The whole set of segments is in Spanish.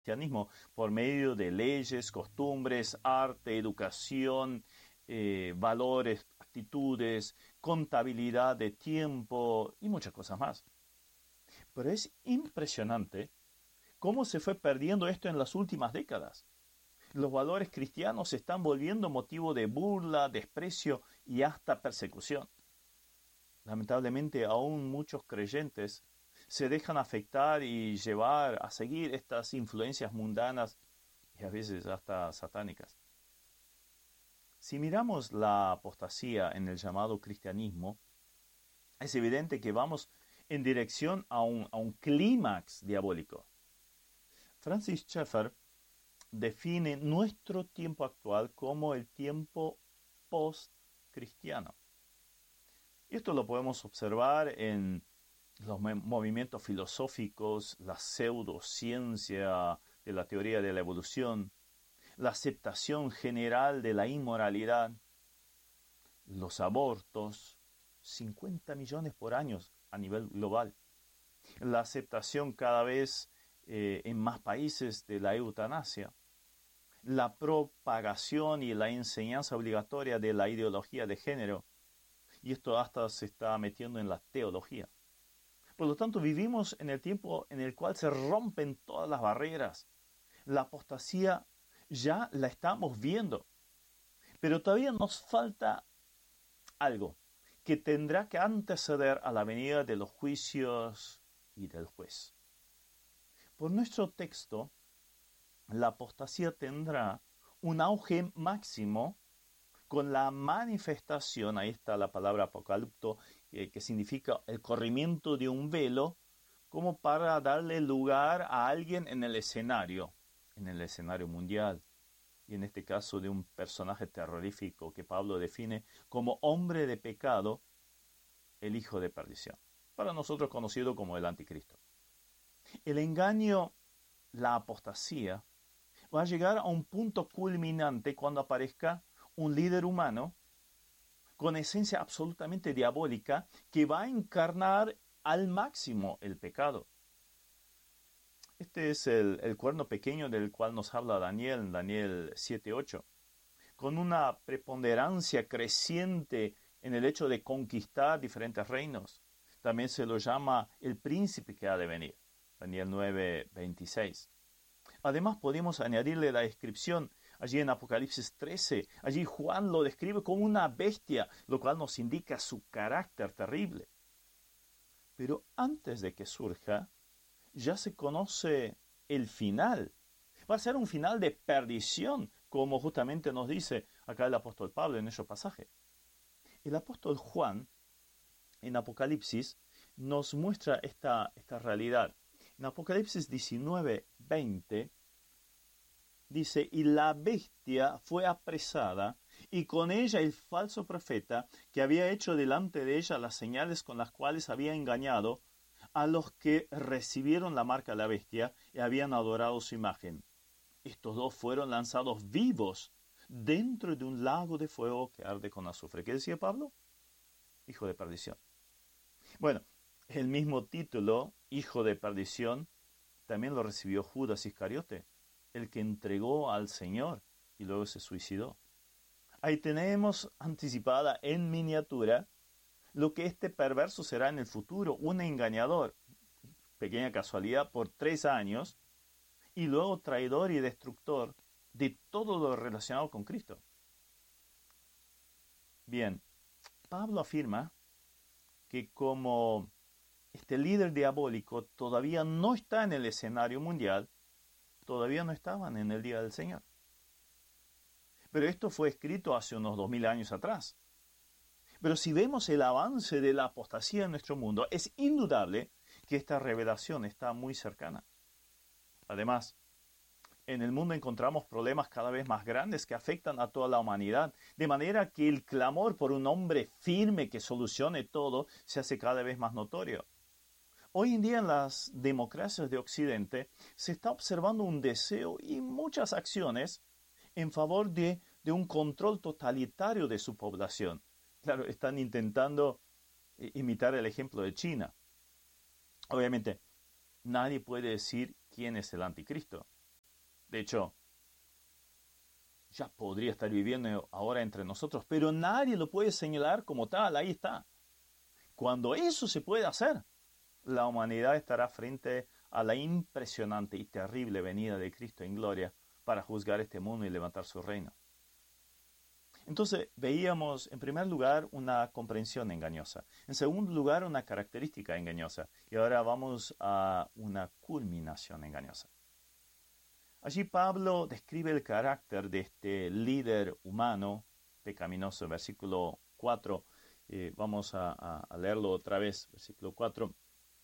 cristianismo por medio de leyes, costumbres, arte, educación, valores, actitudes, contabilidad de tiempo y muchas cosas más. Pero es impresionante cómo se fue perdiendo esto en las últimas décadas. Los valores cristianos se están volviendo motivo de burla, desprecio y hasta persecución. Lamentablemente, aún muchos creyentes se dejan afectar y llevar a seguir estas influencias mundanas y a veces hasta satánicas. Si miramos la apostasía en el llamado cristianismo, es evidente que vamos en dirección a un clímax diabólico. Francis Schaeffer define nuestro tiempo actual como el tiempo post-cristiano. Esto lo podemos observar en los movimientos filosóficos, la pseudociencia de la teoría de la evolución, la aceptación general de la inmoralidad, los abortos, 50 millones por año a nivel global, la aceptación cada vez en más países de la eutanasia, la propagación y la enseñanza obligatoria de la ideología de género, y esto hasta se está metiendo en la teología. Por lo tanto, vivimos en el tiempo en el cual se rompen todas las barreras. La apostasía ya la estamos viendo, pero todavía nos falta algo que tendrá que anteceder a la venida de los juicios y del juez. Por nuestro texto, la apostasía tendrá un auge máximo con la manifestación, ahí está la palabra apocalipto, que significa el corrimiento de un velo, como para darle lugar a alguien en el escenario mundial, y en este caso de un personaje terrorífico que Pablo define como hombre de pecado, el hijo de perdición, para nosotros conocido como el anticristo. El engaño, la apostasía, va a llegar a un punto culminante cuando aparezca un líder humano con esencia absolutamente diabólica que va a encarnar al máximo el pecado. Este es el cuerno pequeño del cual nos habla Daniel en Daniel 7:8, con una preponderancia creciente en el hecho de conquistar diferentes reinos. También se lo llama el príncipe que ha de venir, Daniel 9:26. Además podemos añadirle la descripción allí en Apocalipsis 13. Allí Juan lo describe como una bestia, lo cual nos indica su carácter terrible. Pero antes de que surja, ya se conoce el final. Va a ser un final de perdición, como justamente nos dice acá el apóstol Pablo en ese pasaje. El apóstol Juan, en Apocalipsis, nos muestra esta realidad. En Apocalipsis 19:20 dice, y la bestia fue apresada, y con ella el falso profeta, que había hecho delante de ella las señales con las cuales había engañado a los que recibieron la marca de la bestia y habían adorado su imagen. Estos dos fueron lanzados vivos dentro de un lago de fuego que arde con azufre. ¿Qué decía Pablo? Hijo de perdición. Bueno, el mismo título, hijo de perdición, también lo recibió Judas Iscariote, el que entregó al Señor y luego se suicidó. Ahí tenemos anticipada en miniatura lo que este perverso será en el futuro, un engañador, pequeña casualidad, por 3 años, y luego traidor y destructor de todo lo relacionado con Cristo. Bien, Pablo afirma que como este líder diabólico todavía no está en el escenario mundial, todavía no estaban en el día del Señor. Pero esto fue escrito hace unos 2000 años atrás. Pero si vemos el avance de la apostasía en nuestro mundo, es indudable que esta revelación está muy cercana. Además, en el mundo encontramos problemas cada vez más grandes que afectan a toda la humanidad, de manera que el clamor por un hombre firme que solucione todo se hace cada vez más notorio. Hoy en día en las democracias de Occidente se está observando un deseo y muchas acciones en favor de un control totalitario de su población. Claro, están intentando imitar el ejemplo de China. Obviamente, nadie puede decir quién es el anticristo. De hecho, ya podría estar viviendo ahora entre nosotros, pero nadie lo puede señalar como tal, ahí está. Cuando eso se puede hacer, la humanidad estará frente a la impresionante y terrible venida de Cristo en gloria para juzgar este mundo y levantar su reino. Entonces veíamos en primer lugar una comprensión engañosa, en segundo lugar una característica engañosa y ahora vamos a una culminación engañosa. Allí Pablo describe el carácter de este líder humano pecaminoso, versículo 4, vamos a leerlo otra vez, versículo 4.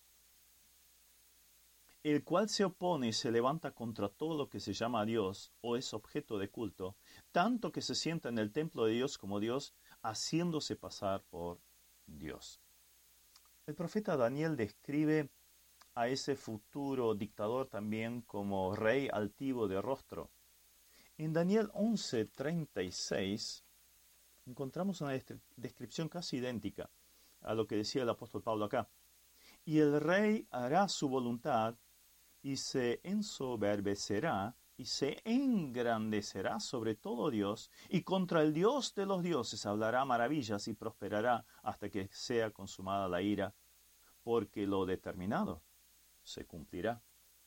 El cual se opone y se levanta contra todo lo que se llama Dios o es objeto de culto, tanto que se sienta en el templo de Dios como Dios, haciéndose pasar por Dios. El profeta Daniel describe a ese futuro dictador también como rey altivo de rostro. En Daniel 11:36 encontramos una descripción casi idéntica a lo que decía el apóstol Pablo acá. Y el rey hará su voluntad y se ensoberbecerá y se engrandecerá sobre todo Dios, y contra el Dios de los dioses hablará maravillas y prosperará hasta que sea consumada la ira, porque lo determinado se cumplirá.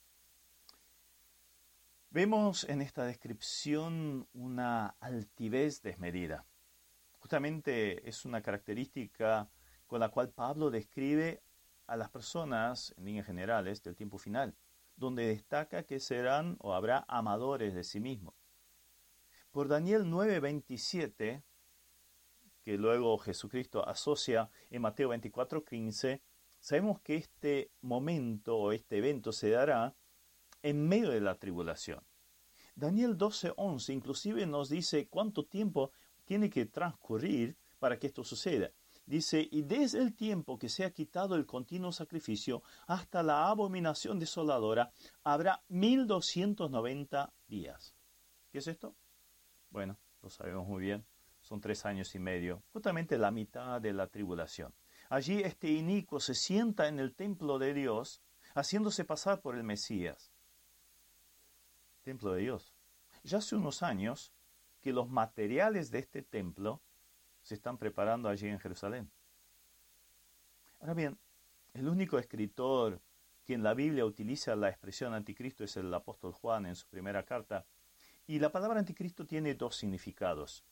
Vemos en esta descripción una altivez desmedida. Justamente es una característica con la cual Pablo describe a las personas, en líneas generales, del tiempo final, donde destaca que serán o habrá amadores de sí mismos. Por Daniel 9:27, que luego Jesucristo asocia en Mateo 24:15, sabemos que este momento o este evento se dará en medio de la tribulación. Daniel 12:11 inclusive nos dice cuánto tiempo tiene que transcurrir para que esto suceda. Dice, y desde el tiempo que se ha quitado el continuo sacrificio hasta la abominación desoladora, habrá 1290 días. ¿Qué es esto? Bueno, lo sabemos muy bien. Son 3 años y medio, justamente la mitad de la tribulación. Allí este inicuo se sienta en el templo de Dios, haciéndose pasar por el Mesías. Templo de Dios. Ya hace unos años que los materiales de este templo se están preparando allí en Jerusalén. Ahora bien, el único escritor que en la Biblia utiliza la expresión anticristo es el apóstol Juan en su primera carta. Y la palabra anticristo tiene dos significados.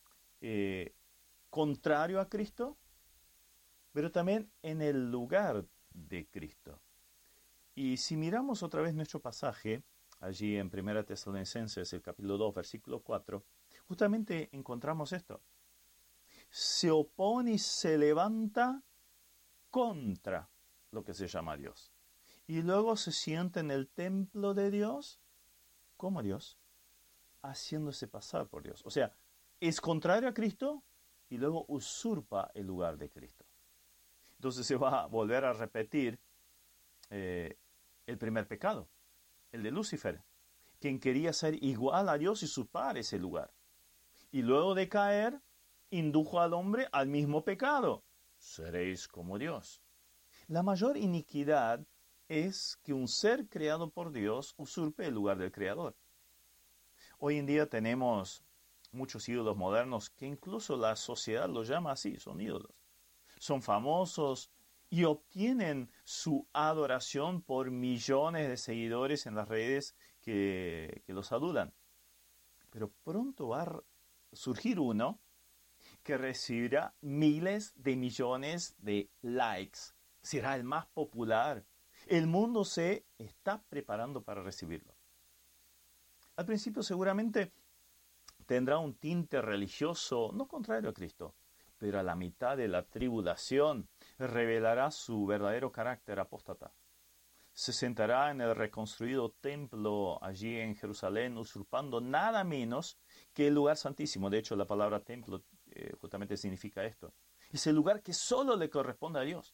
Contrario a Cristo, pero también en el lugar de Cristo. Y si miramos otra vez nuestro pasaje, allí en 1 Tesalonicenses, el capítulo 2, versículo 4, justamente encontramos esto. Se opone y se levanta contra lo que se llama Dios. Y luego se sienta en el templo de Dios como Dios, haciéndose pasar por Dios. O sea, es contrario a Cristo y luego usurpa el lugar de Cristo. Entonces se va a volver a repetir el primer pecado, el de Lucifer, quien quería ser igual a Dios y usurpar ese lugar. Y luego de caer, indujo al hombre al mismo pecado. Seréis como Dios. La mayor iniquidad es que un ser creado por Dios usurpe el lugar del Creador. Hoy en día tenemos muchos ídolos modernos que incluso la sociedad los llama así, son ídolos. Son famosos y obtienen su adoración por millones de seguidores en las redes que los adulan. Pero pronto va a surgir uno que recibirá miles de millones de likes. Será el más popular. El mundo se está preparando para recibirlo. Al principio seguramente tendrá un tinte religioso, no contrario a Cristo, pero a la mitad de la tribulación revelará su verdadero carácter apóstata. Se sentará en el reconstruido templo allí en Jerusalén, usurpando nada menos que el lugar santísimo. De hecho, la palabra templo justamente significa esto. Es el lugar que solo le corresponde a Dios.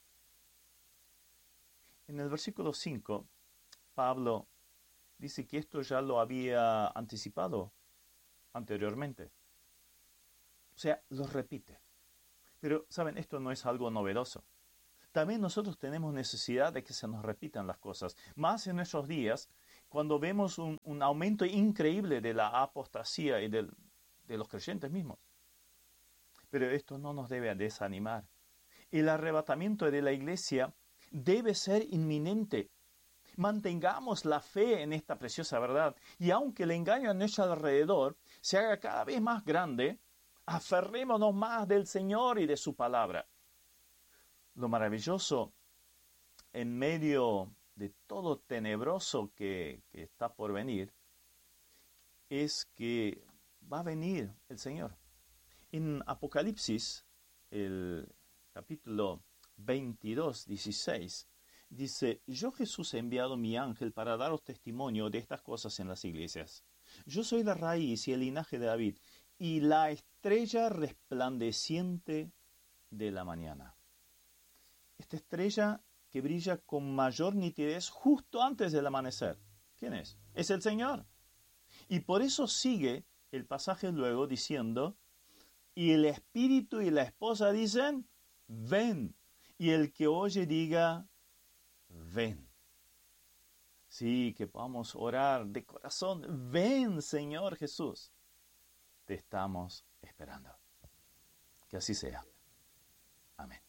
En el versículo 5, Pablo dice que esto ya lo había anticipado anteriormente. O sea, lo repite. Pero, ¿saben? Esto no es algo novedoso. También nosotros tenemos necesidad de que se nos repitan las cosas. Más en nuestros días cuando vemos un aumento increíble de la apostasía y de los creyentes mismos. Pero esto no nos debe desanimar. El arrebatamiento de la iglesia debe ser inminente. Mantengamos la fe en esta preciosa verdad, y aunque el engaño a nuestro alrededor se haga cada vez más grande, aferrémonos más del Señor y de su palabra. Lo maravilloso en medio de todo tenebroso que está por venir es que va a venir el Señor. En Apocalipsis, el capítulo 22, 16, dice: yo Jesús he enviado mi ángel para daros testimonio de estas cosas en las iglesias. Yo soy la raíz y el linaje de David, y la estrella resplandeciente de la mañana. Esta estrella que brilla con mayor nitidez justo antes del amanecer. ¿Quién es? Es el Señor. Y por eso sigue el pasaje luego diciendo: y el espíritu y la esposa dicen: ven. Y el que oye diga: ven. Sí, que podamos orar de corazón: ven, Señor Jesús. Te estamos esperando. Que así sea. Amén.